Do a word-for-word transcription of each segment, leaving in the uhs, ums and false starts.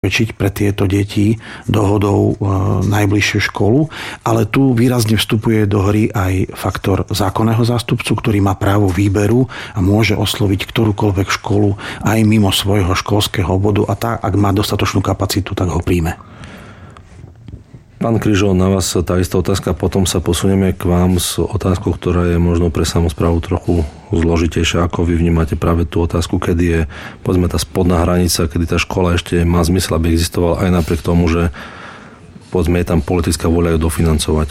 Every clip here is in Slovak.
zabezpečiť pre tieto deti dohodou najbližšie školu, ale tu výrazne vstupuje do hry aj faktor zákonného zástupcu, ktorý má právo výberu a môže osloviť ktorúkoľvek školu aj mimo svojho školského obvodu a tak, ak má dostatočnú kapacitu, tak ho príjme. Pán Kryžo, na vás tá istá otázka, potom sa posunieme k vám s otázkou, ktorá je možno pre samosprávu trochu zložitejšia. Ako vy vnímate práve tú otázku, kedy je, povedzme, tá spodná hranica, kedy tá škola ešte má zmysel, aby existovala aj napriek tomu, že povedzme, je tam politická vôľa ju dofinancovať?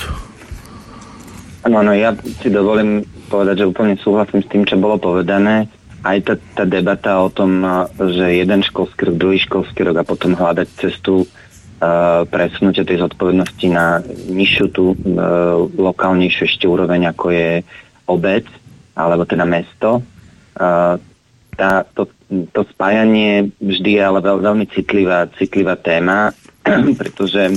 Áno, no ja si dovolím povedať, že úplne súhlasím s tým, čo bolo povedané. Aj tá, tá debata o tom, že jeden školský rok, druhý školský rok a potom hľadať cestu presunutia tej zodpovednosti na nižšiu tú e, lokálnejšiu ešte úroveň, ako je obec, alebo teda mesto. E, tá, to, to spájanie vždy je ale veľ, veľmi citlivá, citlivá téma, pretože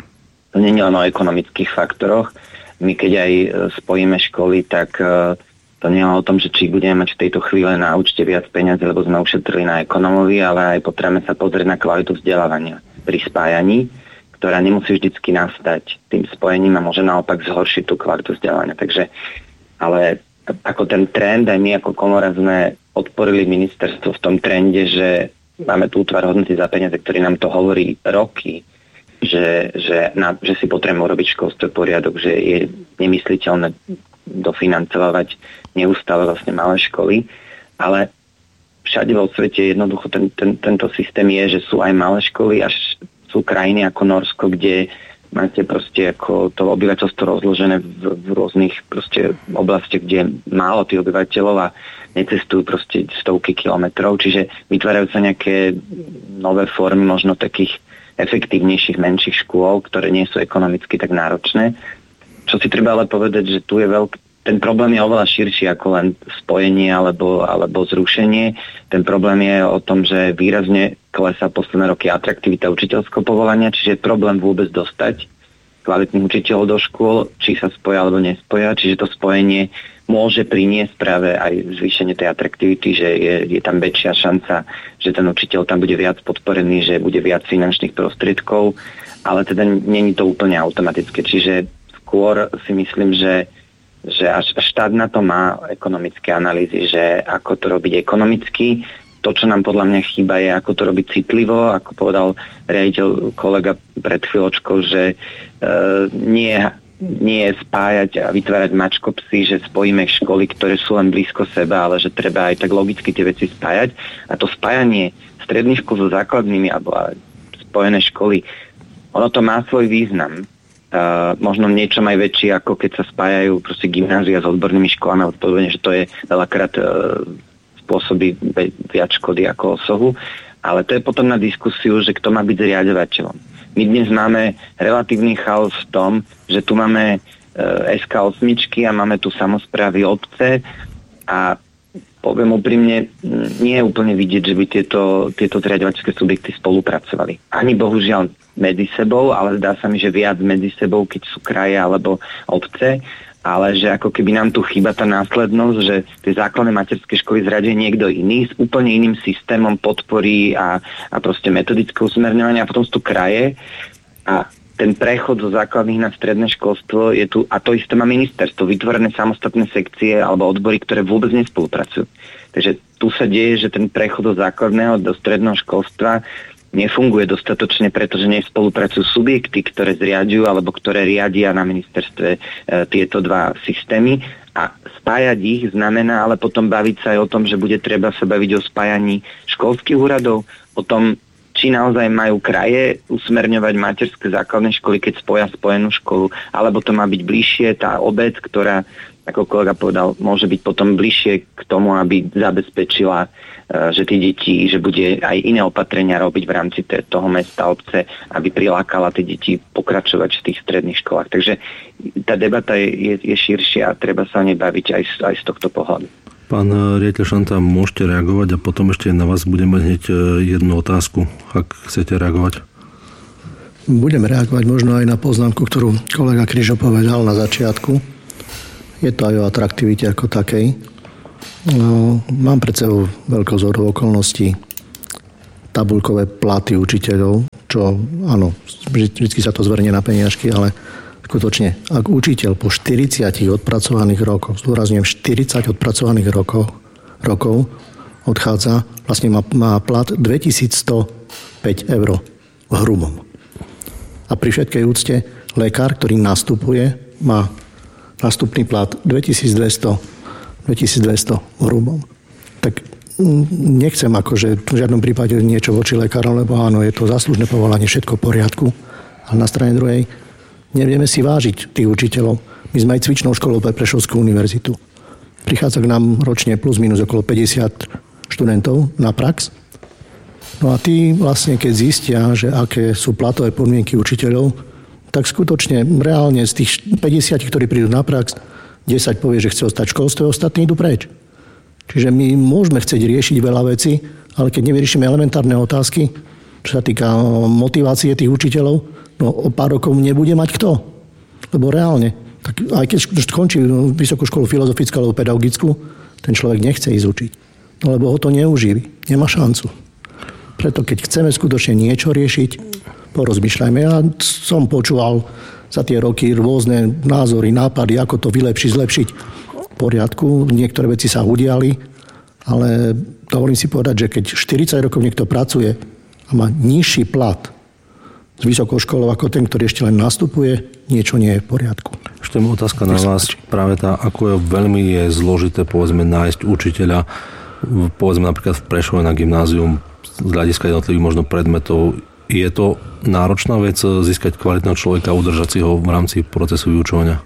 to nie je len o ekonomických faktoroch. My keď aj spojíme školy, tak e, to nie je o tom, že či budeme mať v tejto chvíle na účte viac peniazy, lebo sme ušetrili na ekonomovi, ale aj potrebujeme sa pozrieť na kvalitu vzdelávania pri spájaní, ktorá nemusí vždycky nastať tým spojením a môže naopak zhoršiť tú kvalitu vzdelávania. Takže, ale ako ten trend, aj my ako komora sme podporili ministerstvo v tom trende, že máme tu útvar hodnoty za peniaze, ktorý nám to hovorí roky, že, že, na, že si potrebujeme urobiť školstvo poriadok, že je nemysliteľné dofinancovať neustále vlastne malé školy, ale všade vo svete jednoducho ten, ten, tento systém je, že sú aj malé školy, až sú krajiny ako Norsko, kde máte proste ako to obyvateľstvo rozložené v, v rôznych proste oblastiach, kde je málo tých obyvateľov a necestujú proste stovky kilometrov, čiže vytvárajú sa nejaké nové formy možno takých efektívnejších, menších škôl, ktoré nie sú ekonomicky tak náročné. Čo si treba ale povedať, že tu je veľký ten problém je oveľa širší ako len spojenie alebo, alebo zrušenie. Ten problém je o tom, že výrazne klesá posledné roky atraktivita učiteľského povolania, čiže je problém vôbec dostať kvalitných učiteľov do škôl, či sa spoja alebo nespoja. Čiže to spojenie môže priniesť práve aj zvýšenie tej atraktivity, že je, je tam väčšia šanca, že ten učiteľ tam bude viac podporený, že bude viac finančných prostriedkov, ale teda nie je to úplne automatické. Čiže skôr si myslím, že že až štát na to má ekonomické analýzy, že ako to robiť ekonomicky. To, čo nám podľa mňa chýba, je ako to robiť citlivo, ako povedal riaditeľ kolega pred chvíľočkou, že e, nie, nie je spájať a vytvárať mačkopsy, že spojíme školy, ktoré sú len blízko seba, ale že treba aj tak logicky tie veci spájať. A to spájanie stredných škôl so základnými alebo spojené školy, ono to má svoj význam. Uh, možno niečo aj väčší, ako keď sa spájajú proste gymnázia s odbornými školami, odpovedne, že to je veľakrát uh, spôsobí viac škody ako osohu, ale to je potom na diskusiu, že kto má byť zriaďovateľom. My dnes máme relatívny chaos v tom, že tu máme uh, es ká osem a máme tu samosprávy obce a poviem úprimne, nie je úplne vidieť, že by tieto, tieto zriaďovateľské subjekty spolupracovali. Ani bohužiaľ medzi sebou, ale zdá sa mi, že viac medzi sebou, keď sú kraje alebo obce, ale že ako keby nám tu chýba tá následnosť, že tie základné materské školy zriaďuje niekto iný s úplne iným systémom podpory a, a proste metodického usmerňovania a potom sú tu kraje a ten prechod zo základných na stredné školstvo je tu, a to isté má ministerstvo, vytvorené samostatné sekcie alebo odbory, ktoré vôbec nespolupracujú. Takže tu sa deje, že ten prechod do základného do stredného školstva nefunguje dostatočne, pretože nespolupracujú subjekty, ktoré zriaďujú alebo ktoré riadia na ministerstve e, tieto dva systémy a spájať ich znamená ale potom baviť sa aj o tom, že bude treba sa baviť o spájaní školských úradov, o tom, či naozaj majú kraje usmerňovať materské základné školy, keď spoja spojenú školu, alebo to má byť bližšie tá obec, ktorá, ako kolega povedal, môže byť potom bližšie k tomu, aby zabezpečila, že tie deti, že bude aj iné opatrenia robiť v rámci toho mesta, obce, aby prilákala tie deti pokračovať v tých stredných školách. Takže tá debata je, je, je širšia a treba sa o nej baviť aj, aj z tohto pohľadu. Pán riaditeľ Šanta, môžete reagovať a potom ešte na vás budeme mať hneď jednu otázku, ak chcete reagovať. Budem reagovať možno aj na poznámku, ktorú kolega Kryžo povedal na začiatku. Je to aj o atraktivite ako takej. No, mám pred sebou veľkou zhodu okolností tabuľkové platy učiteľov, čo áno, vždy sa to zvernie na peniažky, ale skutočne, ak učiteľ po štyridsiatich odpracovaných rokoch, zdôrazňujem štyridsať odpracovaných rokov, rokov odchádza, vlastne má, má plat dvetisícstopäť eur v hrubom. A pri všetkej úcte lekár, ktorý nastupuje, má nástupný plat dvetisícdvesto v hrubom. Tak nechcem akože v žiadnom prípade niečo voči lekárom, lebo áno, je to záslužné povolanie, všetko v poriadku. Ale na strane druhej nevieme si vážiť tých učiteľov. My sme aj cvičnou školou pre Prešovskú univerzitu. Prichádza k nám ročne plus minus okolo päťdesiat študentov na prax. No a tí vlastne, keď zistia, že aké sú platové podmienky učiteľov, tak skutočne reálne z tých päťdesiat, ktorí prídu na prax, desať povie, že chce ostať v školstve, ostatní idú preč. Čiže my môžeme chcieť riešiť veľa vecí, ale keď nevyriešime elementárne otázky, čo sa týka motivácie tých učiteľov, no o pár rokov nebude mať kto. Lebo reálne, tak aj keď skončí vysokú školu filozofickú alebo pedagogickú, ten človek nechce ísť učiť. No lebo ho to neuživí. Nemá šancu. Preto keď chceme skutočne niečo riešiť, porozmýšľajme. Ja som počúval za tie roky rôzne názory, nápady, ako to vylepšiť, zlepšiť. V poriadku, niektoré veci sa udiali, ale dovolím si povedať, že keď štyridsať rokov niekto pracuje a má nižší plat s vysokou školou ako ten, ktorý ešte len nastupuje, niečo nie je v poriadku. Ešte mám otázka na vás, práve tá, ako je veľmi je zložité, povedzme, nájsť učiteľa, povedzme napríklad v Prešove na gymnázium, z hľadiska jednotlivých možno predmetov. Je to náročná vec získať kvalitného človeka a udržať si ho v rámci procesu vyučovania?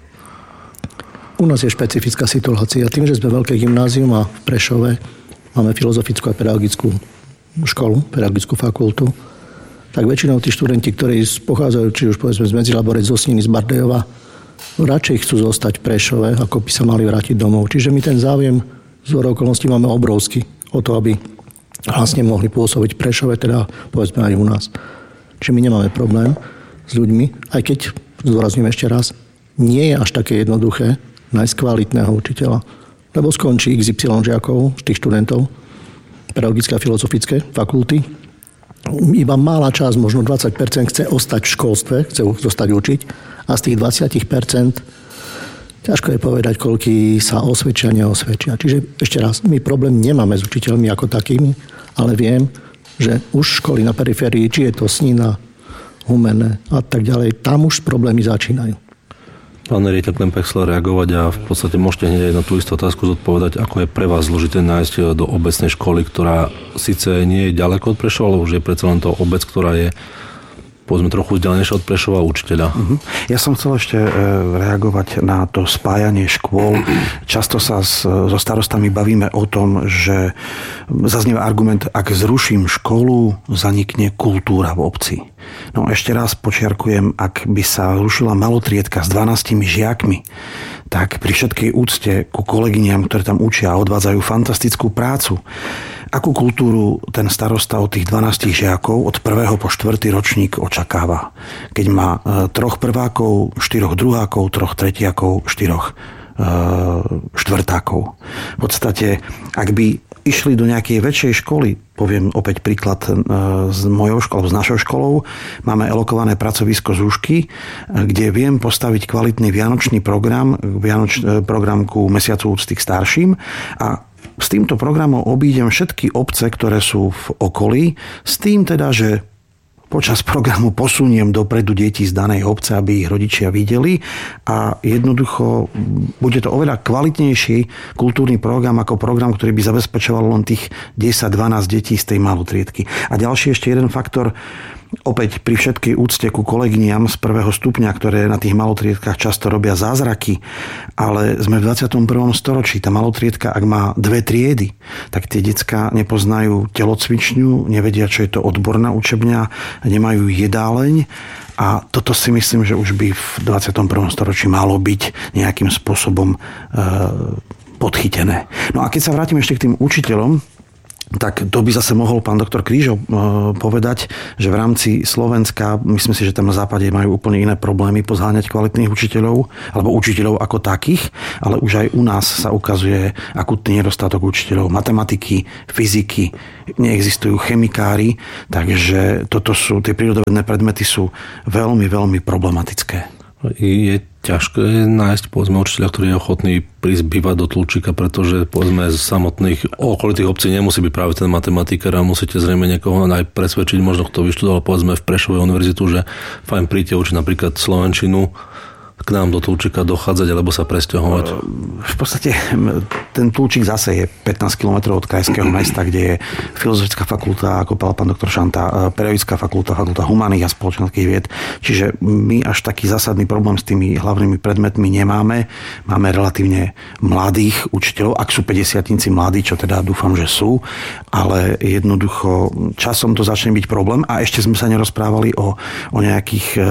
U nás je špecifická situácia. Tým, že sme veľké gymnázium a v Prešove máme filozofickú a pedagogickú školu, pedagogickú fakultu, tak väčšinou tí študenti, ktorí pochádzajú, či už povedzme z Medzilaborec, z Osniny, z Bardejova, radšej chcú zostať v Prešove, ako by sa mali vrátiť domov. Čiže my ten záujem z okolností máme obrovský o to, aby vlastne mohli pôsobiť v Prešove, teda povedzme aj u nás. Čiže my nemáme problém s ľuďmi, aj keď, zdôrazňujem ešte raz, nie je až také jednoduché nájsť kvalitného učiteľa. Lebo skončí iks ypsilon žiakov, tých študentov, pedagogické a filozofické fakulty. Iba malá časť, možno dvadsať percent chce ostať v školstve, chce zostať učiť. A z tých dvadsať percent ťažko je povedať, koľký sa osvedčia a neosvedčia. Čiže ešte raz, my problém nemáme s učiteľmi ako takými, ale viem, že už školy na periférii, či je to Snina, Humenné a tak ďalej, tam už problémy začínajú. Pán riaditeľ Klempech chcel reagovať a v podstate môžete hneď aj na tú istú otázku zodpovedať, ako je pre vás zložité nájsť do obecnej školy, ktorá síce nie je ďaleko od Prešova, ale už je predsa len to obec, ktorá je povedzme trochu vzdialenejšie od Prešova učiteľa. Uh-huh. Ja som chcel ešte reagovať na to spájanie škôl. Často sa s, so starostami bavíme o tom, že zaznieva argument, ak zruším školu, zanikne kultúra v obci. No ešte raz počiarkujem, ak by sa rušila malotriedka s dvanástimi žiakmi, tak pri všetkej úcte ku kolegyniam, ktoré tam učia a odvádzajú fantastickú prácu, akú kultúru ten starosta od tých dvanástich žiakov od prvého po štvrtý ročník očakáva? Keď má troch prvákov, štyroch druhákov, troch tretiakov, štyroch štvrtákov. V podstate, ak by išli do nejakej väčšej školy, poviem opäť príklad s mojou školou, s našou školou, máme elokované pracovisko Zúšky, kde viem postaviť kvalitný vianočný program, vianoč, program ku mesiacu úcty k starším a s týmto programom obídem všetky obce, ktoré sú v okolí, s tým teda, že počas programu posuniem dopredu deti z danej obce, aby ich rodičia videli a jednoducho bude to oveľa kvalitnejší kultúrny program ako program, ktorý by zabezpečoval len tých desať dvanásť detí z tej malotriedky. A ďalší ešte jeden faktor, opäť pri všetkej úcte ku kolegyniam z prvého stupňa, ktoré na tých malotriedkách často robia zázraky, ale sme v dvadsiatom prvom storočí. Tá malotriedka, ak má dve triedy, tak tie decká nepoznajú telocvičňu, nevedia, čo je to odborná učebňa, nemajú jedáleň a toto si myslím, že už by v dvadsiatom prvom storočí malo byť nejakým spôsobom e, podchytené. No a keď sa vrátim ešte k tým učiteľom, tak to by zase mohol pán doktor Krížov povedať, že v rámci Slovenska, myslím si, že tam na západe majú úplne iné problémy pozháňať kvalitných učiteľov, alebo učiteľov ako takých, ale už aj u nás sa ukazuje akutný nedostatok učiteľov matematiky, fyziky, neexistujú chemikári, takže toto sú, tie prírodovedné predmety sú veľmi, veľmi problematické. Je ťažké nájsť, povedzme, učiteľa, ktorý je ochotný prísť bývať do Tulčíka, pretože, povedzme, z samotných okolitých obcí nemusí byť práve ten matematikár a musíte zrejme niekoho aj presvedčiť, možno kto vyštudoval, povedzme, v Prešovej univerzitu, že fajn, príďte učiť napríklad slovenčinu, k nám do Tulčíka dochádzať alebo sa presťahovať? V podstate ten Tulčík zase je pätnásť kilometrov od krajského mesta, kde je filozofická fakulta, ako povedal pán doktor Šanta, pedagogická fakulta, fakulta humanných a spoločenských vied. Čiže my až taký zásadný problém s tými hlavnými predmetmi nemáme. Máme relatívne mladých učiteľov, ak sú päťdesiatnici mladí, čo teda dúfam, že sú, ale jednoducho časom to začne byť problém a ešte sme sa nerozprávali o, o nejakých e,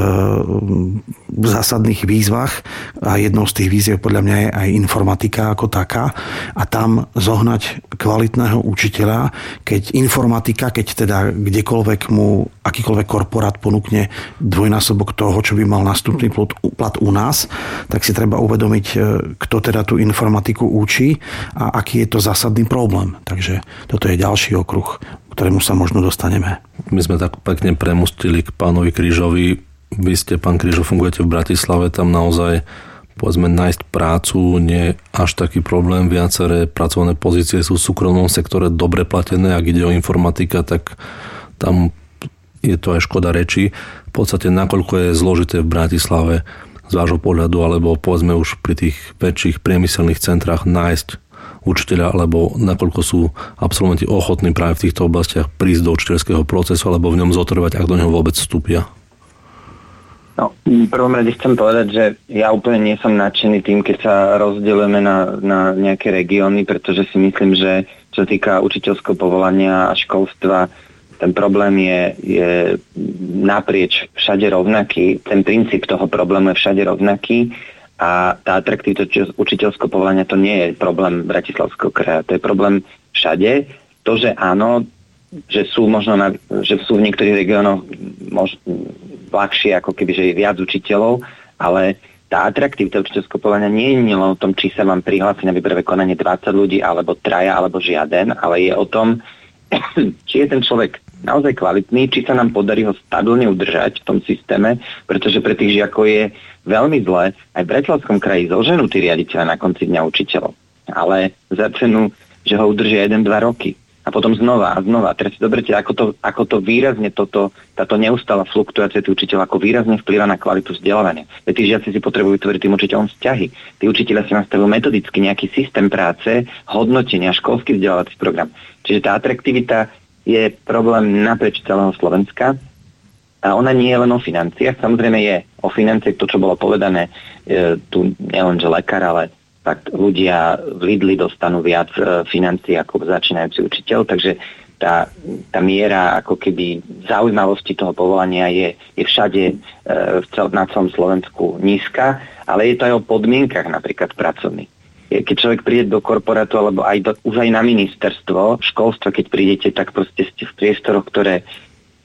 zásadných výzvach a jednou z tých výziev podľa mňa je aj informatika ako taká a tam zohnať kvalitného učiteľa, keď informatika, keď teda kdekoľvek mu akýkoľvek korporát ponúkne dvojnásobok toho, čo by mal nástupný plat u nás, tak si treba uvedomiť, kto teda tú informatiku učí a aký je to zásadný problém. Takže toto je ďalší okruh, ktorému sa možno dostaneme. My sme tak pekne premustili k pánovi Krížovi. Vy ste, pán Krížov, fungujete v Bratislave, tam naozaj, povedzme, nájsť prácu nie je až taký problém. Viaceré pracovné pozície sú v súkromnom sektore dobre platené. Ak ide o informatika, tak tam je to aj škoda reči. V podstate, nakoľko je zložité v Bratislave z vášho pohľadu, alebo povedzme už pri tých väčších priemyselných centrách nájsť učiteľa, alebo nakoľko sú absolventi ochotní práve v týchto oblastiach prísť do učiteľského procesu, alebo v ňom zotrvať, ak do neho vôbec vstúpia? No, v prvom rade chcem povedať, že ja úplne nie som nadšený tým, keď sa rozdeľujeme na, na nejaké regióny, pretože si myslím, že čo sa týka učiteľského povolania a školstva, ten problém je, je naprieč všade rovnaký. Ten princíp toho problému je všade rovnaký a tá atraktivita učiteľského povolania to nie je problém Bratislavského kraja, to je problém všade. To, že áno, že sú možno na, že sú v niektorých regiónoch možno ľahšie, ako keby, že je viac učiteľov, ale tá atraktivita učiteľského povolania nie je len o tom, či sa vám prihlási na výberové konanie dvadsať ľudí, alebo traja, alebo žiaden, ale je o tom, či je ten človek naozaj kvalitný, či sa nám podarí ho stabilne udržať v tom systéme, pretože pre tých žiakov je veľmi zle aj v Bratislavskom kraji zoženú tí riaditeľe na konci dňa učiteľov. Ale za cenu, že ho udržia jeden dva roky. A potom znova a znova. Teraz si doberte, ako to, ako to výrazne toto, táto neustála fluktuácia tých učiteľov, ako výrazne vplýva na kvalitu vzdelávania. Veď tí žiaci si potrebujú tvoriť tým učiteľom vzťahy. Tí učiteľia si nastavujú metodicky nejaký systém práce, hodnotenia, školský vzdelávací program. Čiže tá atraktivita je problém naprieč celého Slovenska. A ona nie je len o financiách. Samozrejme je o financiách to, čo bolo povedané. E, tu nielen, že lekár, ale fakt ľudia v Lidli dostanú viac e, financií ako začínajúci učiteľ, takže tá, tá miera ako keby zaujímavosti toho povolania je, je všade e, v cel, na celom Slovensku nízka, ale je to aj o podmienkach napríklad pracovných. Keď človek príde do korporátu alebo aj do, už aj na ministerstvo školstva, keď prídete, tak proste ste v priestoroch, ktoré e,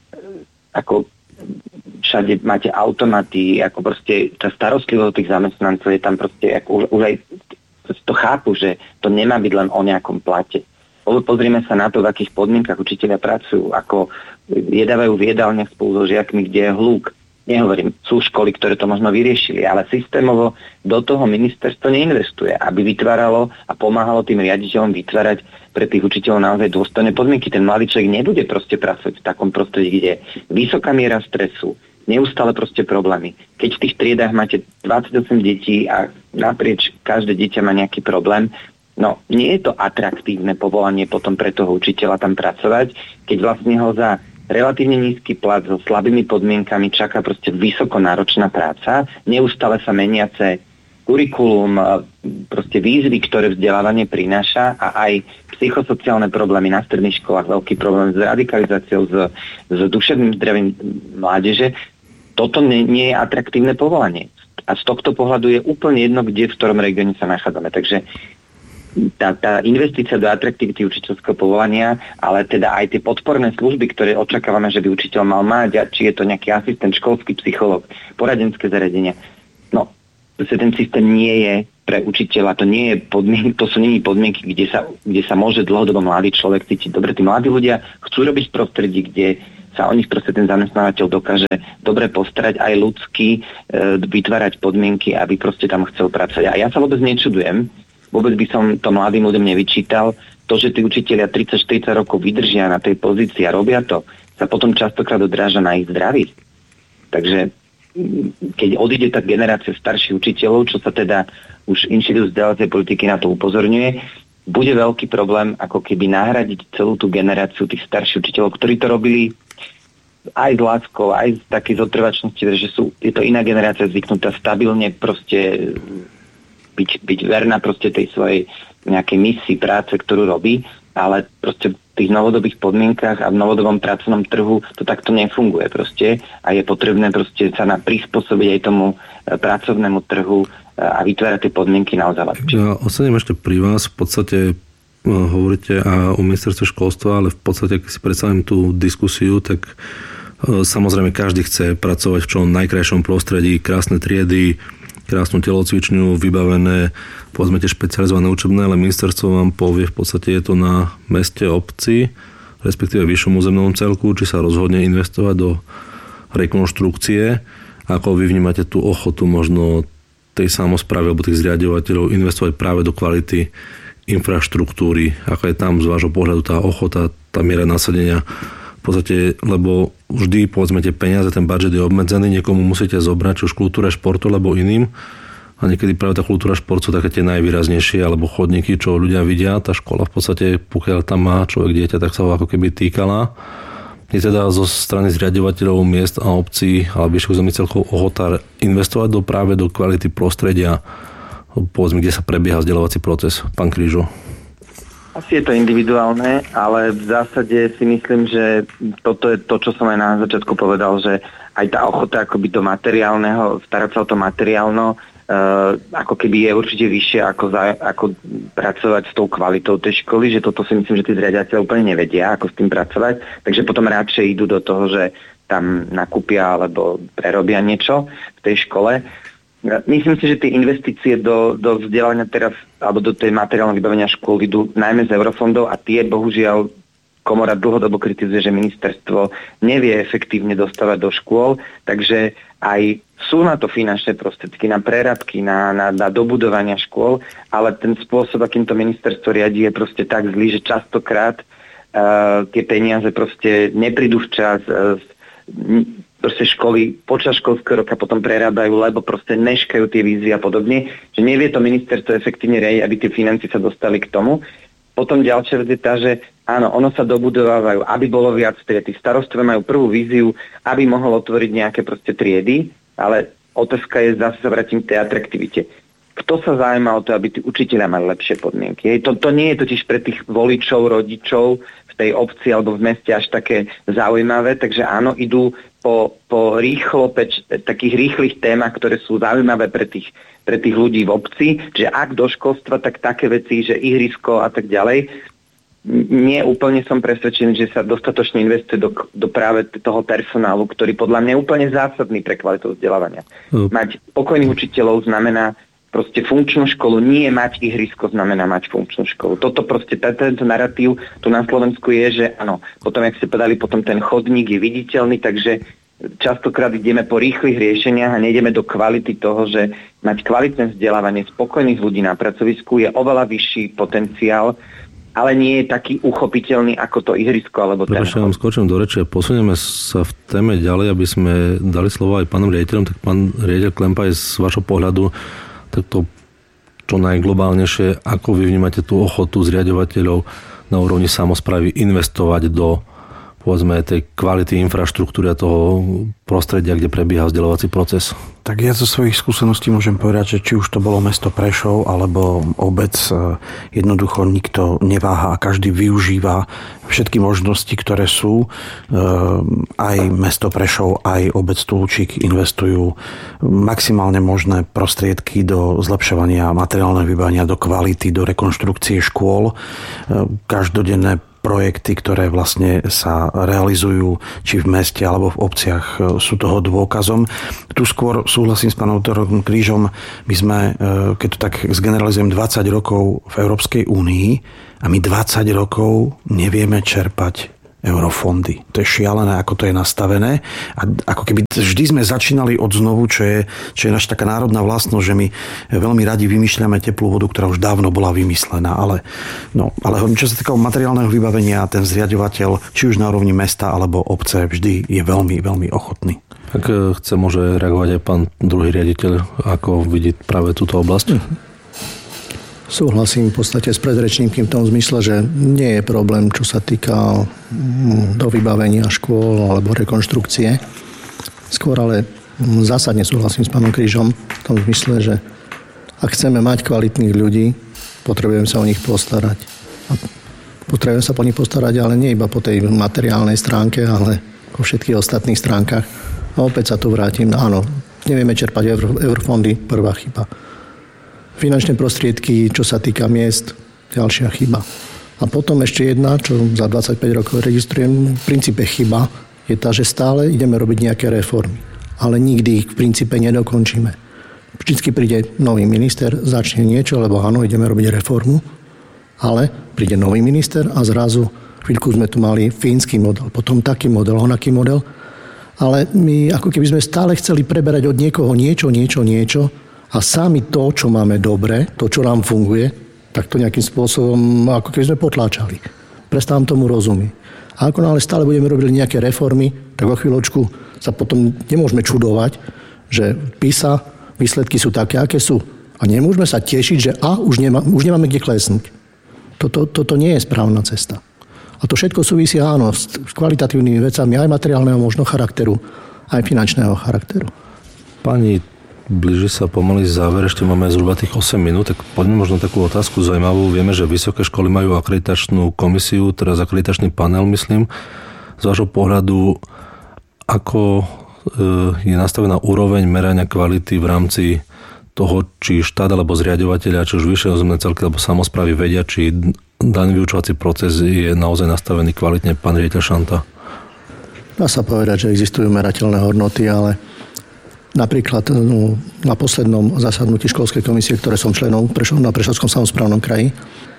ako všade máte automaty, ako proste tá starostlivosť tých zamestnancov je tam proste, ako už, už aj to chápu, že to nemá byť len o nejakom plate. Pozrime sa na to, v akých podmienkach učitelia pracujú, ako jedávajú v jedálniach spolu so žiakmi, kde je hluk. Nehovorím, sú školy, ktoré to možno vyriešili, ale systémovo do toho ministerstvo neinvestuje, aby vytváralo a pomáhalo tým riaditeľom vytvárať pre tých učiteľov naozaj dôstojné podmienky. Ten mladý človek nebude proste pracovať v takom prostredí, kde je vysoká miera stresu, neustále proste problémy. Keď v tých triedách máte dvadsaťosem detí a naprieč každé dieťa má nejaký problém, no nie je to atraktívne povolanie potom pre toho učiteľa tam pracovať, keď vlastne ho za relatívne nízky plat so slabými podmienkami čaká proste vysoko náročná práca, neustále sa meniace kurikulum, proste výzvy, ktoré vzdelávanie prináša a aj psychosociálne problémy na stredných školách, veľký problém s radikalizáciou, s, s duševným zdravím mládeže. Toto nie, nie je atraktívne povolanie. A z tohto pohľadu je úplne jedno, kde v ktorom regióne sa nachádzame. Takže tá, tá investícia do atraktivity učiteľského povolania, ale teda aj tie podporné služby, ktoré očakávame, že by učiteľ mal mať, a či je to nejaký asistent, školský psychológ, poradenské zariadenia. No, ten systém nie je pre učiteľa, to nie je podmienky, to sú nie podmienky, kde sa, kde sa môže dlhodobo mladý človek cítiť dobre. Tí mladí ľudia chcú robiť v prostredí, kde sa o nich proste ten zamestnávateľ dokáže dobre postarať, aj ľudsky e, vytvárať podmienky, aby proste tam chcel pracovať. A ja sa vôbec nečudujem, vôbec by som to mladým ľuďom nevyčítal. To, že tí učitelia tridsať štyridsať rokov vydržia na tej pozícii a robia to, sa potom častokrát odráža na ich zdraví. Takže keď odíde tá generácia starších učiteľov, čo sa teda už Inštitút vzdelávacej politiky na to upozorňuje, bude veľký problém ako keby nahradiť celú tú generáciu tých starších učiteľov, ktorí to robili aj s láskou, aj z takej zotrvačnosti, že sú, je to iná generácia zvyknutá stabilne proste byť, byť verná proste tej svojej nejakej misii práce, ktorú robí, ale proste v tých novodobých podmienkach a v novodobom pracovnom trhu to takto nefunguje proste a je potrebné proste sa na prispôsobiť aj tomu pracovnému trhu a vytvárať tie podmienky naozaj lepšie. Ja ocením ešte pri vás, v podstate hovoríte a o ministerstve školstva, ale v podstate, keď si predstavím tú diskusiu, tak samozrejme každý chce pracovať v čo najkrajšom prostredí, krásne triedy, krásnu telocvičňu, vybavené, povedzme tie špecializované učebné, ale ministerstvo vám povie, v podstate je to na meste, obci, respektíve vyššom územnom celku, či sa rozhodne investovať do rekonštrukcie. Ako vy vnímate tú ochotu možno tej samosprávy alebo tých zriaďovateľov investovať práve do kvality infraštruktúry, ako je tam z vášho pohľadu tá ochota, tá miera nasadenia. V podstate, lebo vždy, povedzme, tie peniaze, ten budžet je obmedzený, niekomu musíte zobrať, či už kultúre, športu, alebo iným. A niekedy práve tá kultúra, šport sú také tie najvýraznejšie, alebo chodníky, čo ľudia vidia. Tá škola v podstate, pokiaľ tam má človek dieťa, tak sa ho ako keby týkala. Je teda zo strany zriaďovateľov miest a obcí, alebo vyšších územných celkov ochota investovať do práve do kvality prostredia, povedzme, kde sa prebieha vzdelávací proces. Pán Krížo. Asi je to individuálne, ale v zásade si myslím, že toto je to, čo som aj na začiatku povedal, že aj tá ochota akoby do materiálneho, starať sa o to materiálno, uh, ako keby je určite vyššia ako, za, ako pracovať s tou kvalitou tej školy, že toto si myslím, že tí zriaďateľe úplne nevedia, ako s tým pracovať, takže potom radšej idú do toho, že tam nakúpia alebo prerobia niečo v tej škole. Myslím si, že tie investície do, do vzdelania teraz, alebo do tej materiálneho vybavenia škôl idú najmä z eurofondov a tie bohužiaľ komora dlhodobo kritizuje, že ministerstvo nevie efektívne dostávať do škôl, takže aj sú na to finančné prostriedky, na preradky, na, na, na dobudovania škôl, ale ten spôsob, akým to ministerstvo riadi, je proste tak zlý, že častokrát uh, tie peniaze proste neprídu včas, uh, proste školy počas školského roka potom prerábajú, lebo proste neškajú tie vízie a podobne, že nevie to ministerstvo efektívne riadiť, aby tie financie sa dostali k tomu. Potom ďalšia vec je tá, že áno, ono sa dobudovávajú, aby bolo viac tried. Tí starostovia majú prvú víziu, aby mohol otvoriť nejaké proste triedy, ale otázka je, zase sa vrátim k tej atraktivite. Kto sa zaujíma o to, aby tí učitelia mali lepšie podmienky? Hej, to, to nie je totiž pre tých voličov, rodičov v tej obci alebo v meste až také zaujímavé, takže áno, idú po, po rýchlo, peč, takých rýchlych témach, ktoré sú zaujímavé pre tých, pre tých ľudí v obci, že ak do školstva, tak také veci, že ihrisko a tak ďalej. Nie úplne som presvedčený, že sa dostatočne investuje do, do práve toho personálu, ktorý podľa mňa je úplne zásadný pre kvalitu vzdelávania. Mm. Mať pokojných učiteľov znamená proste funkčnú školu, nie mať ihrisko znamená mať funkčnú školu. Toto proste, tento narratív tu na Slovensku je, že áno, potom, jak ste povedali, potom ten chodník je viditeľný, takže častokrát ideme po rýchlych riešeniach a nejdeme do kvality toho, že mať kvalitné vzdelávanie spokojných ľudí na pracovisku je oveľa vyšší potenciál, ale nie je taký uchopiteľný ako to ihrisko alebo ten. Prepačte, vám skočím do reče. Posunieme sa v téme ďalej, aby sme dali slovo aj pánom riaditeľom. Tak pán riaditeľ Klempa, je z vašho pohľadu takto čo najglobálnejšie, ako vy vnímate tú ochotu zriaďovateľov na úrovni samosprávy investovať do povedzme tej kvality infraštruktúry a toho prostredia, kde prebieha vzdelávací proces? Tak ja zo svojich skúseností môžem povedať, že či už to bolo mesto Prešov alebo obec, jednoducho nikto neváha a každý využíva všetky možnosti, ktoré sú. Aj mesto Prešov, aj obec Tulčík investujú maximálne možné prostriedky do zlepšovania materiálneho vybavenia, do kvality, do rekonštrukcie škôl. Každodenné projekty, ktoré vlastne sa realizujú či v meste alebo v obciach, sú toho dôkazom. Tu skôr súhlasím s pánom doktorom Krížom. My sme, keď to tak zgeneralizujem, dvadsať rokov v Európskej únii a my dvadsať rokov nevieme čerpať eurofondy. To je šialené, ako to je nastavené. A ako keby vždy sme začínali od znovu, čo je, čo je naša taká národná vlastnosť, že my veľmi radi vymýšľame teplú vodu, ktorá už dávno bola vymyslená. Ale, no, ale čo sa týka materiálneho vybavenia, ten zriaďovateľ, či už na úrovni mesta alebo obce, vždy je veľmi, veľmi ochotný. Ak chce, môže reagovať aj pán druhý riaditeľ, ako vidí práve túto oblasť? Mhm. Súhlasím v podstate s predrečníkym v tom zmysle, že nie je problém, čo sa týka do vybavenia škôl alebo rekonštrukcie. Skôr ale zásadne súhlasím s pánom Krížom v tom zmysle, že ak chceme mať kvalitných ľudí, potrebujeme sa o nich postarať. A potrebujeme sa po nich postarať, ale nie iba po tej materiálnej stránke, ale po všetkých ostatných stránkach. A opäť sa tu vrátim. Áno, nevieme čerpať euro, eurofondy, prvá chyba. Finančné prostriedky, čo sa týka miest, ďalšia chyba. A potom ešte jedna, čo za dvadsaťpäť rokov registrujem, v princípe chyba je tá, že stále ideme robiť nejaké reformy. Ale nikdy ich v princípe nedokončíme. Vždycky príde nový minister, začne niečo, lebo áno, ideme robiť reformu, ale príde nový minister a zrazu chvíľku sme tu mali fínsky model, potom taký model, onaký model. Ale my ako keby sme stále chceli preberať od niekoho niečo, niečo, niečo, a sami to, čo máme dobre, to, čo nám funguje, tak to nejakým spôsobom, ako keby sme potláčali. Prestávam tomu rozumieť. A ako náhle stále budeme robiť nejaké reformy, tak o chvíľočku sa potom nemôžeme čudovať, že PISA výsledky sú také, aké sú. A nemôžeme sa tešiť, že a, už, nemá, už nemáme kde klesnúť. Toto, toto nie je správna cesta. A to všetko súvisí, áno, s kvalitatívnymi vecami aj materiálneho možno charakteru, aj finančného charakteru. Pani, blíži sa pomaly záver, ešte máme zhruba tých osem minút, tak poďme možno takú otázku zaujímavú. Vieme, že vysoké školy majú akreditačnú komisiu, teraz akreditačný panel, myslím. Z vášho pohľadu, ako je nastavená úroveň merania kvality v rámci toho, či štát alebo zriaďovateľia, či už vyššie územné celky alebo samosprávy vedia, či daný vyučovací proces je naozaj nastavený kvalitne, pán riaditeľ Šanta? Dá sa povedať, že existujú merateľné hodnoty, ale napríklad no, na poslednom zasadnutí školskej komisie, ktoré som členom na Prešovskom samosprávnom kraji,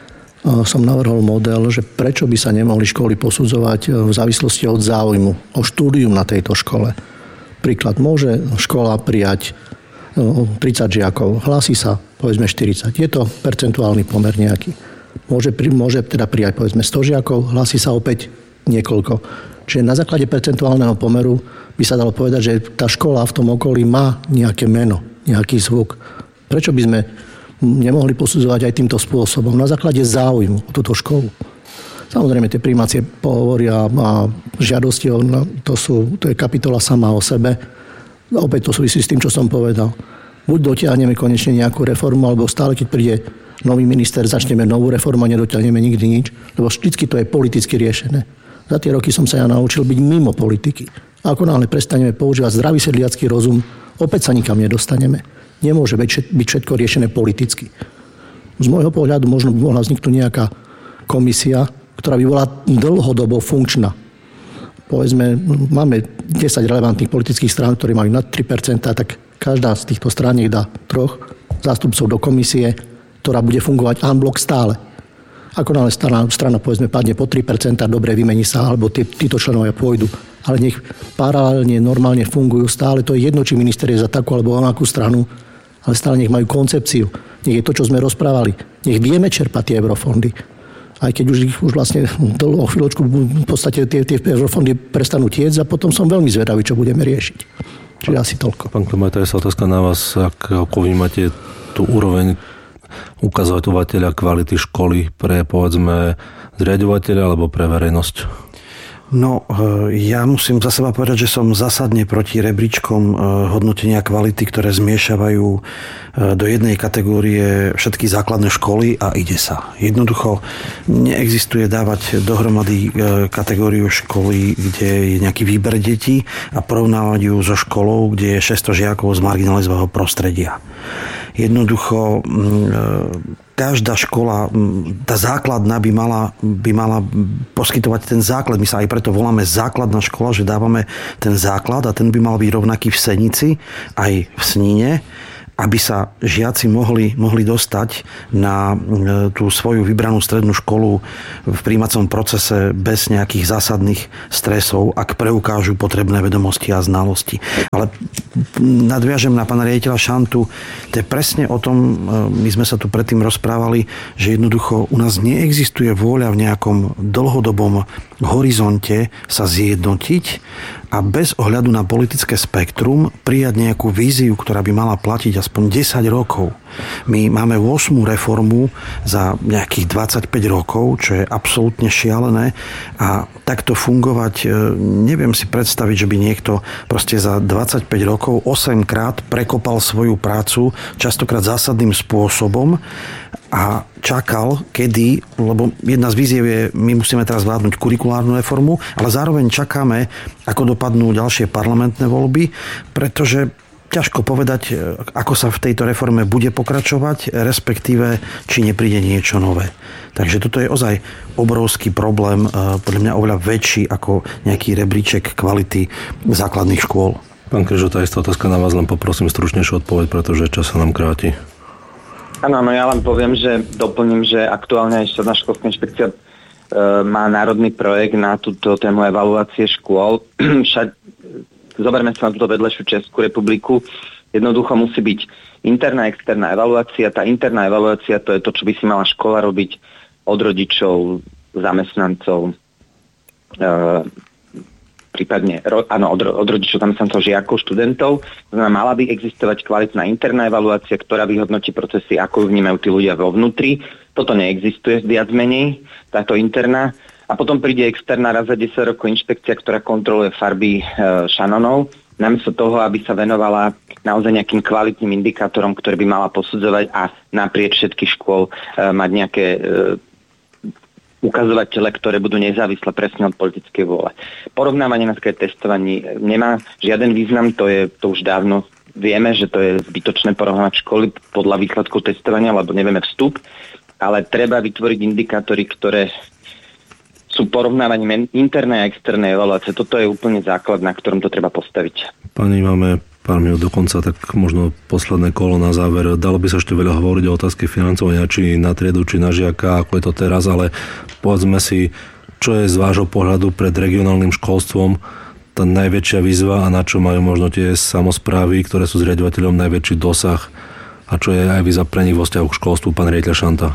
som navrhol model, že prečo by sa nemohli školy posudzovať v závislosti od záujmu, o štúdium na tejto škole. Príklad, môže škola prijať tridsať žiakov, hlási sa povedzme štyridsať. Je to percentuálny pomer nejaký. Môže, môže teda prijať povedzme sto žiakov, hlási sa opäť niekoľko. Čiže na základe percentuálneho pomeru by sa dalo povedať, že tá škola v tom okolí má nejaké meno, nejaký zvuk. Prečo by sme nemohli posudzovať aj týmto spôsobom? Na základe záujmu o túto školu. Samozrejme, tie prijímacie pohovory a žiadosti, to, sú, to je kapitola sama o sebe. Opäť to súvisí s tým, čo som povedal. Buď dotiahneme konečne nejakú reformu, alebo stále, keď príde nový minister, začneme novú reformu a nedotiahneme nikdy nič, lebo vždycky to je politicky riešené. Za tie roky som sa ja naučil byť mimo politiky. A ako náhle prestaneme používať zdravý sedliacky rozum, opäť sa nikam nedostaneme. Nemôže byť všetko riešené politicky. Z môjho pohľadu možno by mohla vzniknúť nejaká komisia, ktorá by bola dlhodobo funkčná. Povedzme, máme desať relevantných politických strán, ktoré majú nad tri percentá, tak každá z týchto strán nech dá troch zástupcov do komisie, ktorá bude fungovať en bloc stále. Ako náhle strana, strana povedzme padne po tri percentá, dobre, vymení sa, alebo tí, títo členovia pôjdu. Ale nech paralelne, normálne fungujú stále. To je jedno, či minister je za takú alebo onakú stranu, ale stále nech majú koncepciu. Nech je to, čo sme rozprávali. Nech vieme čerpať tie eurofondy. Aj keď už ich už vlastne o chvíľočku v podstate tie, tie eurofondy prestanú tiecť a potom som veľmi zvedavý, čo budeme riešiť. Čiže asi toľko. Pán Klemaj, to je sa otázka na vás, ako vnímate tú úroveň ukazovateľa kvality školy pre, povedzme, zriaďovateľa alebo pre verejnosť? No, ja musím za seba povedať, že som zásadne proti rebríčkom hodnotenia kvality, ktoré zmiešavajú do jednej kategórie všetky základné školy a ide sa. Jednoducho neexistuje dávať dohromady kategóriu školy, kde je nejaký výber detí a porovnávať ju so školou, kde je šesťsto žiakov z marginalizovaného prostredia. Jednoducho každá škola, tá základná by mala, by mala poskytovať ten základ. My sa aj preto voláme základná škola, že dávame ten základ a ten by mal byť rovnaký v Senici aj v Sníne, aby sa žiaci mohli, mohli dostať na tú svoju vybranú strednú školu v prijímacom procese bez nejakých zásadných stresov, ak preukážu potrebné vedomosti a znalosti. Ale nadviažem na pána riaditeľa Šantu, to je presne o tom, my sme sa tu predtým rozprávali, že jednoducho u nás neexistuje vôľa v nejakom dlhodobom horizonte sa zjednotiť a bez ohľadu na politické spektrum prijať nejakú víziu, ktorá by mala platiť aspoň desať rokov. My máme ôsmu reformu za nejakých dvadsaťpäť rokov, čo je absolútne šialené a takto fungovať, neviem si predstaviť, že by niekto proste za dvadsaťpäť rokov osemkrát prekopal svoju prácu, častokrát zásadným spôsobom a čakal, kedy, lebo jedna z víziev je, my musíme teraz zvládnuť kurikulárnu reformu, ale zároveň čakáme, ako dopadnú ďalšie parlamentné voľby, pretože ťažko povedať, ako sa v tejto reforme bude pokračovať, respektíve, či nepríde niečo nové. Takže toto je ozaj obrovský problém, podľa mňa oveľa väčší ako nejaký rebríček kvality základných škôl. Pán Kryžo, tá istá otázka na vás, len poprosím stručnejšiu odpoveď, pretože čas sa nám kráti. Áno, no ja len poviem, že doplním, že aktuálne aj Štátna školská inšpekcia e, má národný projekt na túto tému evaluácie škôl. Však zoberme sa na túto vedľajšiu Českú republiku. Jednoducho musí byť interná a externá evaluácia. Tá interná evaluácia to je to, čo by si mala škola robiť od rodičov, zamestnancov, e, prípadne áno, od, od rodičov, zamestnancov, žiakov, študentov. Znamená, mala by existovať kvalitná interná evaluácia, ktorá vyhodnotí procesy, ako ju vnímajú tí ľudia vo vnútri. Toto neexistuje viac menej, táto interná. A potom príde externá raz za desať rokov inšpekcia, ktorá kontroluje farby e, šanonov. Namiesto toho, aby sa venovala naozaj nejakým kvalitným indikátorom, ktoré by mala posudzovať a naprieč všetkých škôl e, mať nejaké e, ukazovatele, ktoré budú nezávislé presne od politickej vôle. Porovnávanie na skrát testovaní nemá žiaden význam, to je to už dávno vieme, že to je zbytočné porovnávať školy podľa výsledkov testovania, lebo nevieme vstup, ale treba vytvoriť indikátory, ktoré sú porovnávaním internej a externej evaluácie. Toto je úplne základ, na ktorom to treba postaviť. Pani, máme pár minút do konca, tak možno posledné kolo na záver. Dalo by sa ešte veľa hovoriť o otázke financovania, či na triedu, či na žiaka, ako je to teraz, ale povedzme si, čo je z vášho pohľadu pred regionálnym školstvom tá najväčšia výzva a na čo majú možno tie samosprávy, ktoré sú zriaďovateľom, najväčší dosah a čo je aj výzva pre nich vo vzťahu k školstvu, pán riaditeľ Šanta?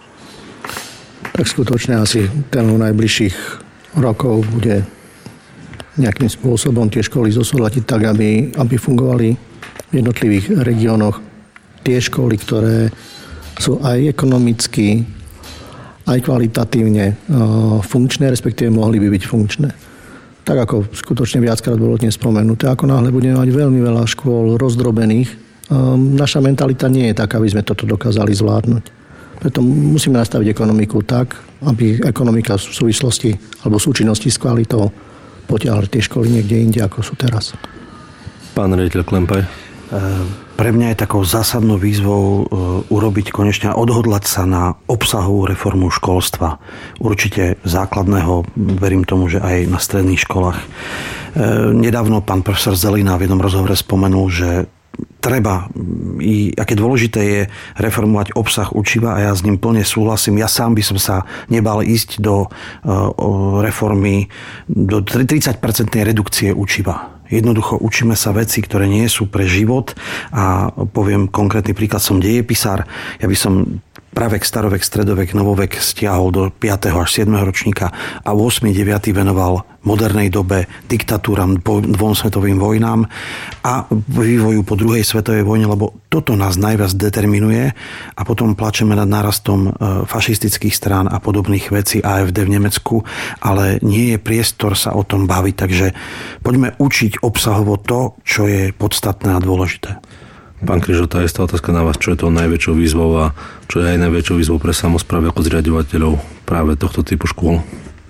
Tak skutočne asi tému najbližších rokov bude nejakým spôsobom tie školy zosúľadiť tak, aby, aby fungovali v jednotlivých regiónoch tie školy, ktoré sú aj ekonomicky, aj kvalitatívne funkčné, respektíve mohli by byť funkčné. Tak ako skutočne viackrát bolo dnes spomenuté, ako náhle budeme mať veľmi veľa škôl rozdrobených, naša mentalita nie je taká, aby sme toto dokázali zvládnuť. Preto musíme nastaviť ekonomiku tak, aby ekonomika v súvislosti alebo v súčinnosti s kvalitou potiahli tie školy niekde inde, ako sú teraz. Pán riaditeľ Klempaj. Pre mňa je takou zásadnou výzvou urobiť konečne a odhodlať sa na obsahovú reformu školstva. Určite základného, verím tomu, že aj na stredných školách. Nedávno pán profesor Zelina v jednom rozhovore spomenul, že treba, i aké dôležité je reformovať obsah učiva a ja s ním plne súhlasím. Ja sám by som sa nebal ísť do reformy, do tridsať percentnej redukcie učiva. Jednoducho učíme sa veci, ktoré nie sú pre život a poviem konkrétny príklad, som dejepisár. Ja by som pravek, starovek, stredovek, novovek stiahol do piateho až siedmeho ročníka a ôsmy deviaty venoval modernej dobe, diktatúram, po dvom svetovým vojnám a vývoju po druhej svetovej vojne, lebo toto nás najviac determinuje a potom plačeme nad nárastom fašistických strán a podobných vecí á ef dé v Nemecku, ale nie je priestor sa o tom baviť, takže poďme učiť obsahovo to, čo je podstatné a dôležité. Pán Kryžo, tá istá otázka na vás, čo je to najväčšou výzvou a čo je aj najväčšou výzvou pre samosprávy ako zriaďovateľov práve tohto typu škôl?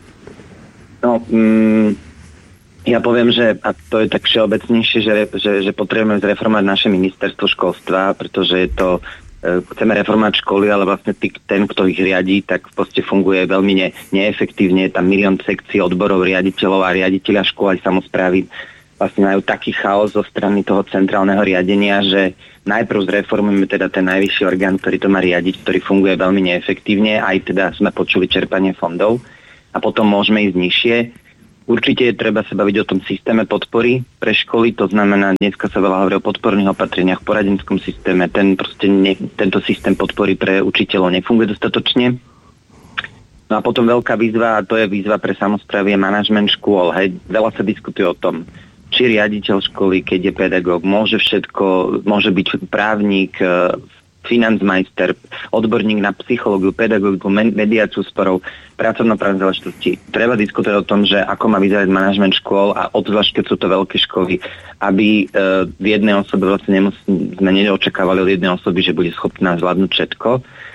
No, mm, ja poviem, že, a to je tak všeobecnejšie, že, že, že potrebujeme zreformovať naše ministerstvo školstva, pretože je to, e, chceme reformovať školy, ale vlastne tý, ten, kto ich riadí, tak v podstate funguje veľmi ne, neefektívne. Je tam milión sekcií, odborov, riaditeľov a riaditeľia škôl aj samosprávy vlastne majú taký chaos zo strany toho centrálneho riadenia, že najprv zreformujeme teda ten najvyšší orgán, ktorý to má riadiť, ktorý funguje veľmi neefektívne, aj teda sme počuli čerpanie fondov a potom môžeme ísť nižšie. Určite je treba sa baviť o tom systéme podpory pre školy, to znamená, dneska sa veľa hovorí o podporných opatreniach, poradenskom systéme, ten proste ne, tento systém podpory pre učiteľov nefunguje dostatočne. No a potom veľká výzva, a to je výzva pre samosprávy, je manažment škôl. Hej, veľa sa diskutuje o tom, či riaditeľ školy, keď je pedagóg, môže všetko, môže byť právnik, financmajster, odborník na psychológiu, pedagogiku, mediáciu sporov, pracovnoprávne záležitosti. Treba diskutovať o tom, že ako má vyzerať manažment škôl a obzvlášť, keď sú to veľké školy, aby e, v jednej osobe vlastne nemus- sme neočakávali od jednej osoby, že bude schopná zvládnuť všetko,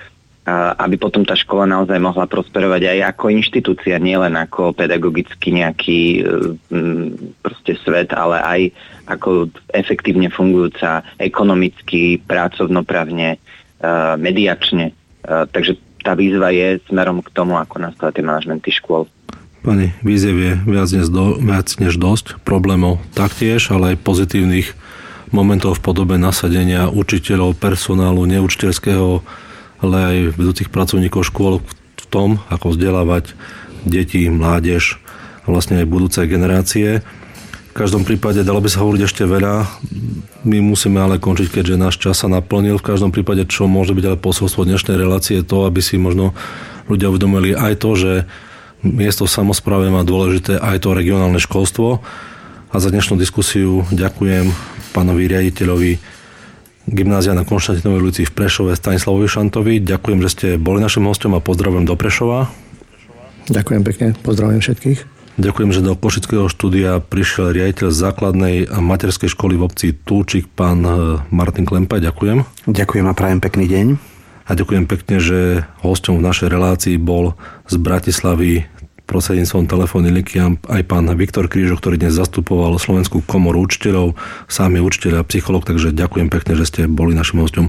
a aby potom tá škola naozaj mohla prosperovať aj ako inštitúcia, nielen ako pedagogicky nejaký mm, proste svet, ale aj ako efektívne fungujúca ekonomicky, pracovnoprávne, uh, mediačne. Uh, takže tá výzva je smerom k tomu, ako nastavať tie manažmenty škôl. Pani, výziev je viac než, do, viac než dosť, problémov taktiež, ale aj pozitívnych momentov v podobe nasadenia učiteľov, personálu, neučiteľského, ale aj vedúcich pracovníkov škôl v tom, ako vzdelávať deti, mládež a vlastne aj budúce generácie. V každom prípade dalo by sa hovoriť ešte veľa. My musíme ale končiť, keďže náš čas sa naplnil. V každom prípade, čo môže byť ale posolstvo dnešnej relácie, je to, aby si možno ľudia uvedomili aj to, že miesto samosprávy má dôležité aj to regionálne školstvo. A za dnešnú diskusiu ďakujem pánovi riaditeľovi Gymnázia na Konštantínovej ulici v Prešove Stanislavovi Šantovi. Ďakujem, že ste boli našim hostom a pozdravujem do Prešova. Ďakujem pekne, pozdravujem všetkých. Ďakujem, že do Košického štúdia prišiel riaditeľ základnej a materskej školy v obci Túčik, pán Martin Klempa. Ďakujem. Ďakujem a prajem pekný deň. A ďakujem pekne, že hosťom v našej relácii bol z Bratislavy prostredníctvom telefónnej linky aj pán Viktor Krížo, ktorý dnes zastupoval Slovenskú komoru učiteľov, sám je učiteľ a psychológ, takže ďakujem pekne, že ste boli našim hosťom.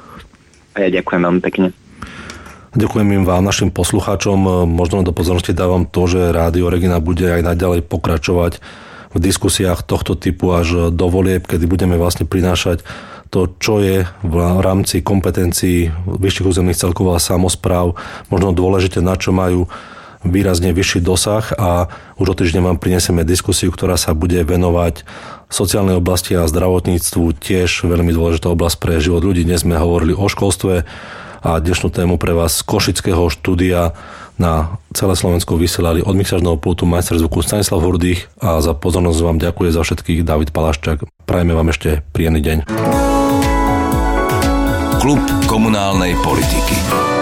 A ja ďakujem veľmi pekne. Ďakujem im vám, našim poslucháčom. Možno do pozornosti dávam to, že Rádio Regina bude aj naďalej pokračovať v diskusiách tohto typu až do volieb, kedy budeme vlastne prinášať to, čo je v rámci kompetencií vyšších územných celkov a samospráv, možno dôležité, na čo majú výrazne vyšší dosah, a už o týždeň vám prinesieme diskusiu, ktorá sa bude venovať sociálnej oblasti a zdravotníctvu, tiež veľmi dôležitá oblasť pre život ľudí. Dnes sme hovorili o školstve a dnešnú tému pre vás z Košického štúdia na celé Slovensko vysielali od mixážneho pultu majster zvuku Stanislav Hurdých a za pozornosť vám ďakuje za všetkých Dávid Palaščák. Prajeme vám ešte príjemný deň. Klub komunálnej politiky.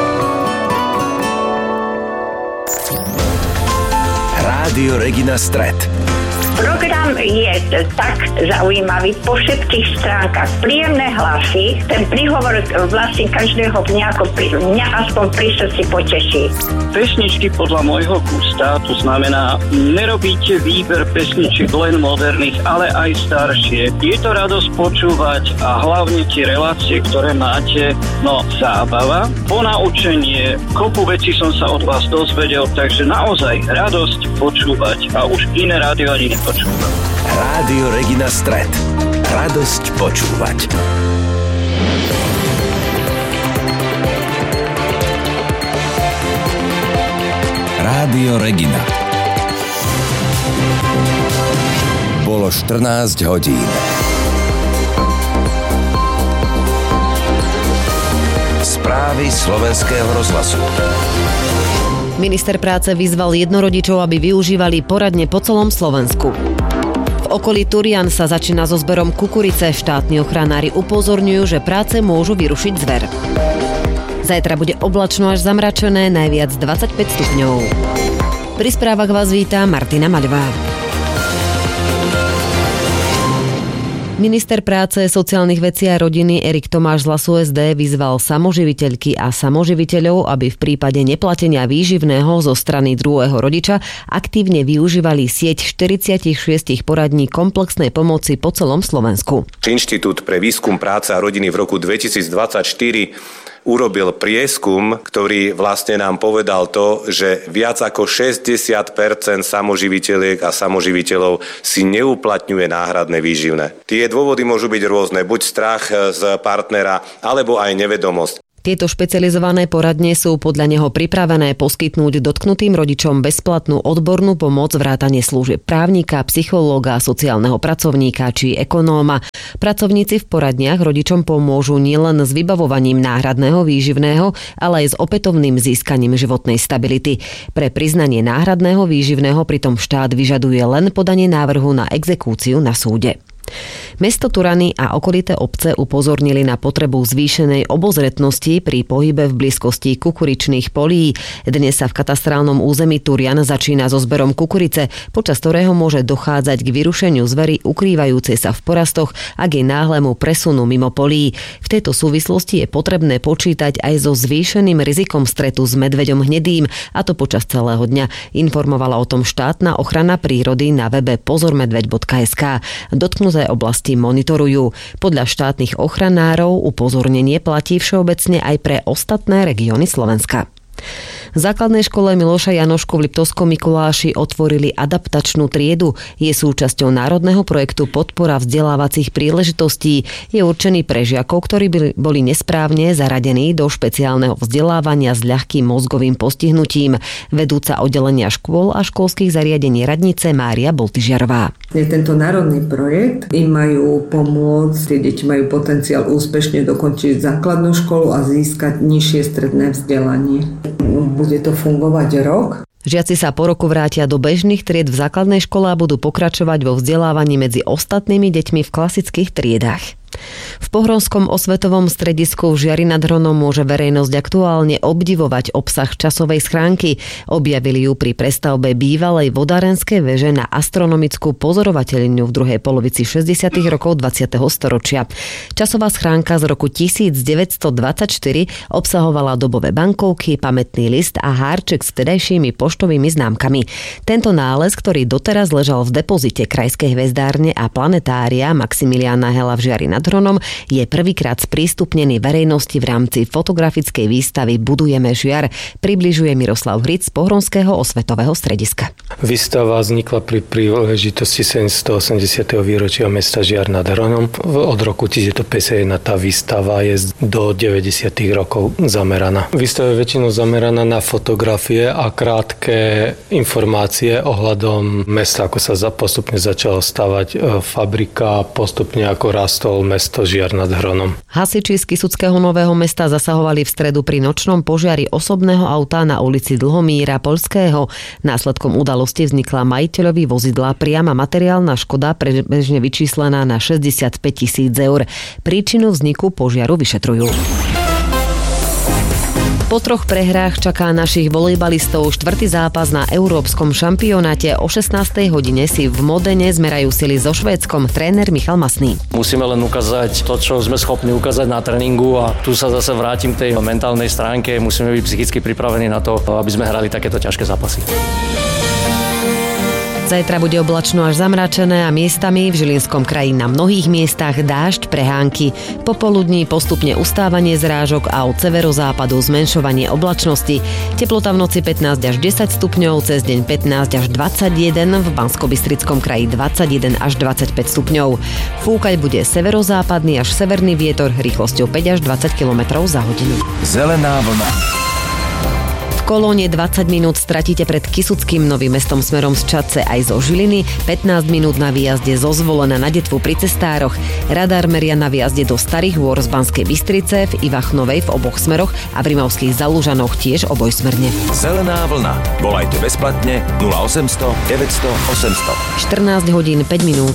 Rádio Regina Stret. Program je tak zaujímavý po všetkých stránkach. Príjemné hlasy, ten príhovor vlastne každého dňa, ako pri, mňa aspoň pri srdci poteší. Pesničky podľa môjho gusta, to znamená, nerobíte výber pesničiek len moderných, ale aj staršie. Je to radosť počúvať a hlavne tie relácie, ktoré máte, no zábava, ponaučenie, kopu vecí som sa od vás dozvedel, takže naozaj radosť počúvať a už iné rádio ani nepočúvam. Rádio Regina Stret. Radosť počúvať. Rádio Regina. Bolo štrnásť hodín. Správy slovenského rozhlasu. Minister práce vyzval jednorodičov, aby využívali poradne po celom Slovensku. V okolí Turian sa začína so zberom kukurice. Štátni ochranári upozorňujú, že práce môžu vyrušiť zver. Zajtra bude oblačno až zamračené, najviac dvadsaťpäť stupňov. Pri správach vás víta Martina Maľová. Minister práce, sociálnych vecí a rodiny Erik Tomáš z hlasu es dé vyzval samoživiteľky a samoživiteľov, aby v prípade neplatenia výživného zo strany druhého rodiča aktívne využívali sieť štyridsaťšesť poradní komplexnej pomoci po celom Slovensku. Inštitút pre výskum práce a rodiny v roku dvetisícdvadsaťštyri urobil prieskum, ktorý vlastne nám povedal to, že viac ako šesťdesiat percent samoživiteľiek a samoživiteľov si neuplatňuje náhradné výživné. Tie dôvody môžu byť rôzne, buď strach z partnera, alebo aj nevedomosť. Tieto špecializované poradne sú podľa neho pripravené poskytnúť dotknutým rodičom bezplatnú odbornú pomoc, vrátane služieb právnika, psychológa, sociálneho pracovníka či ekonóma. Pracovníci v poradniach rodičom pomôžu nielen s vybavovaním náhradného výživného, ale aj s opätovným získaním životnej stability. Pre priznanie náhradného výživného pritom štát vyžaduje len podanie návrhu na exekúciu na súde. Mesto Turany a okolité obce upozornili na potrebu zvýšenej obozretnosti pri pohybe v blízkosti kukuričných polí. Dnes sa v katastrálnom území Turian začína so zberom kukurice, počas ktorého môže dochádzať k vyrušeniu zvery ukrývajúcej sa v porastoch a k jej náhlemu presunu mimo polí. V tejto súvislosti je potrebné počítať aj so zvýšeným rizikom stretu s medveďom hnedým, a to počas celého dňa. Informovala o tom štátna ochrana prírody na webe pozor medveď bodka es ká. Dotknuté oblasti monitorujú. Podľa štátnych ochranárov upozornenie platí všeobecne aj pre ostatné regióny Slovenska. V základnej škole Miloša Janošku v Liptovskom Mikuláši otvorili adaptačnú triedu. Je súčasťou národného projektu Podpora vzdelávacích príležitostí. Je určený pre žiakov, ktorí boli nesprávne zaradení do špeciálneho vzdelávania s ľahkým mozgovým postihnutím. Vedúca oddelenia škôl a školských zariadení radnice Mária Boltyžiarová. Tento národný projekt im majú pomôcť, tie deti majú potenciál úspešne dokončiť základnú školu a získať nižšie stredné vzdelanie. Bude to fungovať rok. Žiaci sa po roku vrátia do bežných tried v základnej škole a budú pokračovať vo vzdelávaní medzi ostatnými deťmi v klasických triedách. V Pohronskom osvetovom stredisku v Žiari nad Hronom môže verejnosť aktuálne obdivovať obsah časovej schránky. Objavili ju pri prestavbe bývalej vodárenskej veže na astronomickú pozorovateľňu v druhej polovici šesťdesiatych rokov dvadsiateho storočia. Časová schránka z roku devätnásťstodvadsaťštyri obsahovala dobové bankovky, pamätný list a hárček s vtedajšími poštovými známkami. Tento nález, ktorý doteraz ležal v depozite Krajskej hvezdárne a planetária Maximiliána Hela v Žiari nad Hronom, je prvýkrát sprístupnený verejnosti v rámci fotografickej výstavy Budujeme Žiar, približuje Miroslav Hric z Pohronského osvetového strediska. Výstava vznikla pri príležitosti sedemstoosemdesiateho výročia mesta Žiar nad Hronom. Od roku devätnásťstopäťdesiatjeden tá výstava je do deväťdesiatych rokov zameraná. Výstava je väčšinou zameraná na fotografie a krátke informácie ohľadom mesta, ako sa postupne začalo stavať fabrika, postupne ako rastol mesto Žiar nad Hronom. Hasiči z Kysuckého Nového Mesta zasahovali v stredu pri nočnom požiari osobného auta na ulici Dlhomíra Poľského. Následkom udalosti vznikla majiteľovi vozidla priama materiálna škoda prebežne vyčíslená na šesťdesiatpäť tisíc eur. Príčinu vzniku požiaru vyšetrujú. Po troch prehrách čaká našich volejbalistov štvrtý zápas na európskom šampionáte. O šestnástej hodine si v Modene zmerajú sily so Švédskom tréner Michal Masný. Musíme len ukázať to, čo sme schopní ukázať na tréningu, a tu sa zase vrátim k tej mentálnej stránke. Musíme byť psychicky pripravení na to, aby sme hrali takéto ťažké zápasy. Zajtra bude oblačno až zamračené a miestami v Žilinskom kraji na mnohých miestach dážď, prehánky. Popoludní postupne ustávanie zrážok a od severozápadu zmenšovanie oblačnosti. Teplota v noci pätnásť až desať stupňov, cez deň pätnásť až dvadsaťjeden, v Banskobystrickom kraji dvadsaťjeden až dvadsaťpäť stupňov. Fúkať bude severozápadný až severný vietor rýchlosťou päť až dvadsať kilometrov za hodinu. Zelená vlna. V Kolóne dvadsať minút stratíte pred Kysuckým Novým Mestom smerom z Čadce aj zo Žiliny, pätnásť minút na výjazde zo Zvolena na Detvu pri cestároch, radar meria na výjazde do Starých Hôr z Banskej Bystrice, v Ivachnovej v oboch smeroch a v Rimavských Zalužanoch tiež obojsmerne. Zelená vlna. Volajte bezplatne nula osemsto deväťsto osemsto. štrnásť hodín päť minút.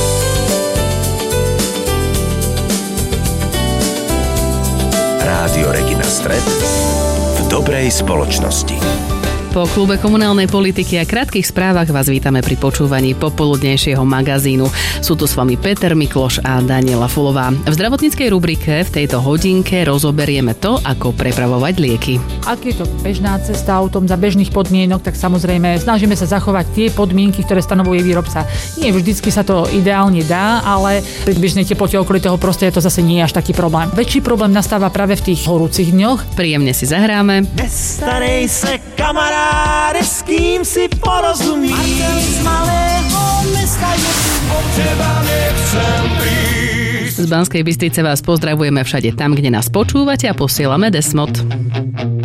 Rádio Regina Stred v dobrej spoločnosti. Po klube komunálnej politiky a krátkych správach vás vítame pri počúvaní popoludnejšieho magazínu. Sú tu s vami Peter Mikloš a Daniela Fulová. V zdravotníckej rubrike v tejto hodinke rozoberieme to, ako prepravovať lieky. Ak je to bežná cesta autom za bežných podmienok, tak samozrejme snažíme sa zachovať tie podmienky, ktoré stanovuje výrobca. Nie vždycky sa to ideálne dá, ale pri bežnej teplote okolitého prostredia to zase nie je až taký problém. Väčší problém nastáva práve v tých horúcich dňoch. Príjemne si zahráme. Nestarej se, kamará, s kým si porozumí. Marcel z malého mesta je tu, od teba nechcem prísť. Z Banskej Bystrice vás pozdravujeme všade tam, kde nás počúvate a posielame Desmod.